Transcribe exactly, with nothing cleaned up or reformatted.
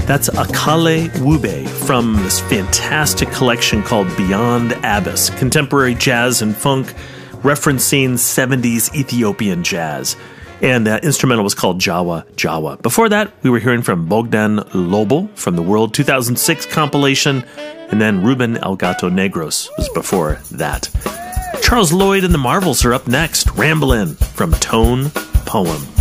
That's Akale Wube from this fantastic collection called Beyond Abyss, contemporary jazz and funk referencing seventies Ethiopian jazz. And that instrumental was called Jawa Jawa. Before that, we were hearing from Bogdan Lobel from the World two thousand six compilation, and then Ruben El Gato Negros was before that. Charles Lloyd and the Marvels are up next. Ramblin' from Tone Poem.